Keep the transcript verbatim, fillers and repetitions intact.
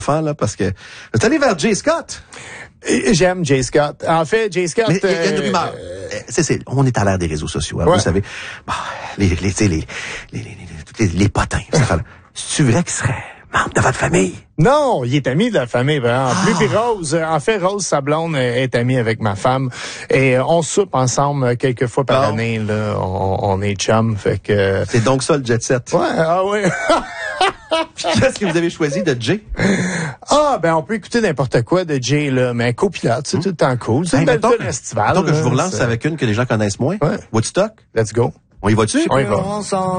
enfants, là, parce que vous êtes allé vers Jay Scott. J'aime Jay Scott. En fait, Jay Scott... Mais il y a une euh, rumeur. Euh, c'est, c'est, on est à l'ère des réseaux sociaux, hein, ouais. vous savez. Bon, les, les, les, les, les, les, les, les, les potins, ça fait là. C'est-tu vrai qu'il serait membre de votre famille? Non, il est ami de la famille, ben, en plus. Ah. Puis Rose, en fait, Rose, sa blonde, est amie avec ma femme. Et on soupe ensemble quelques fois par bon. année, là. On, on est chum, fait que... C'est donc ça, le jet set. Ouais, ah oui. Qu'est-ce que vous avez choisi de Jay? Ah, ben, on peut écouter n'importe quoi de Jay, là. Mais copilote, c'est hum. tout le temps cool. C'est hey, une belle mettons, tune estivale. Donc, je vous relance c'est... avec une que les gens connaissent moins. Ouais. Woodstock. Let's go. On y va-tu? On y va.